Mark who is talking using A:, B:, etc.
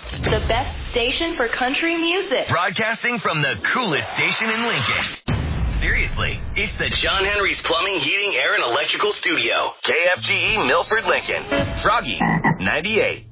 A: the best station for country music.
B: Broadcasting from the coolest station in Lincoln. Seriously, it's the John Henry's Plumbing, Heating, Air, and Electrical Studio. KFGE Milford, Lincoln. Froggy, 98.